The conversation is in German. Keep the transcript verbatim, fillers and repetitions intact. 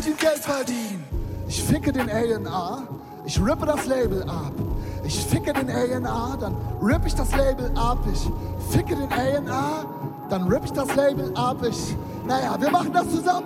mit ihm Geld verdienen. Ich ficke den A and R, ich rippe das Label ab. Ich ficke den A and R, dann ripp ich das Label ab. Ich ficke den A and R, dann ripp ich das Label ab. Ich, naja, wir machen das zusammen.